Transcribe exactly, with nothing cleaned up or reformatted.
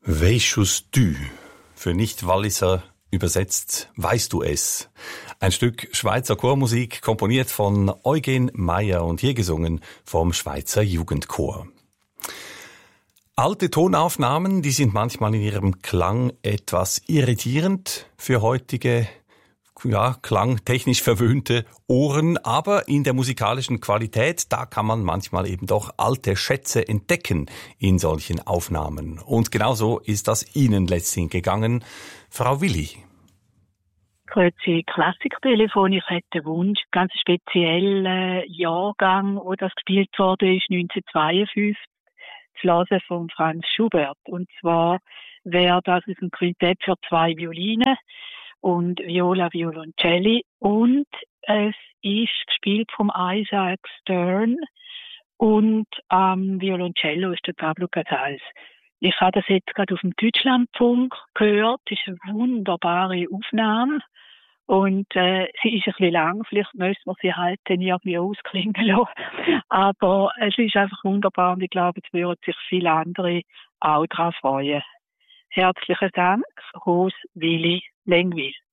Weisst du? Für Nicht-Walliser übersetzt Weißt du es? Ein Stück Schweizer Chormusik, komponiert von Eugen Meyer und hier gesungen vom Schweizer Jugendchor. Alte Tonaufnahmen, die sind manchmal in ihrem Klang etwas irritierend für heutige, ja, klangtechnisch verwöhnte Ohren, aber in der musikalischen Qualität, da kann man manchmal eben doch alte Schätze entdecken in solchen Aufnahmen. Und genauso ist das Ihnen letztens gegangen, Frau Willi. Grüezi, Klassiktelefon. Ich hätte einen Wunsch, ganz speziellen Jahrgang, wo das gespielt wurde, ist neunzehnhundertzweiundfünfzig, zu hören von Franz Schubert. Und zwar wäre das ein Quintett für zwei Violinen und Viola Violoncelli. Und es ist gespielt vom Isaac Stern und am Violoncello ist der Pablo Casals. Ich habe das jetzt gerade auf dem Deutschlandfunk gehört. Das ist eine wunderbare Aufnahme. Und äh, sie ist ein bisschen lang, vielleicht müssen wir sie halt dann irgendwie ausklingen lassen. Aber es ist einfach wunderbar und ich glaube, es würden sich viele andere auch daran freuen. Herzlichen Dank, Rose Willi Lengwil.